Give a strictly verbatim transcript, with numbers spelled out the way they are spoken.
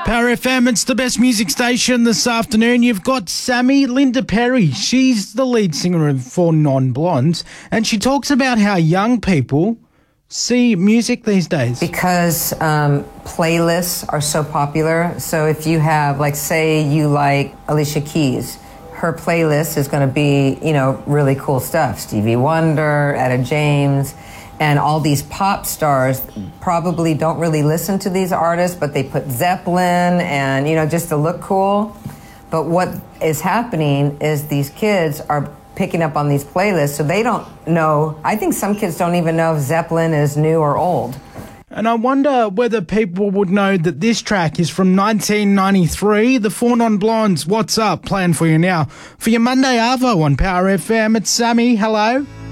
Power F M, it's the best music station this afternoon. You've got Sammy, Linda Perry. She's the lead singer of For Non-Blondes, and she talks about how young people see music these days. Because um, playlists are so popular. So if you have, like, say you like Alicia Keys, her playlist is going to be, you know, really cool stuff. Stevie Wonder, Etta James, and all these pop stars probably don't really listen to these artists, but they put Zeppelin and, you know, just to look cool. But what is happening is these kids are picking up on these playlists, so they don't know. I think some kids don't even know if Zeppelin is new or old. And I wonder whether people would know that this track is from nineteen ninety-three. The Four Non-Blondes, What's Up, playing for you now. For your Monday Arvo on Power F M, it's Sammy. Hello.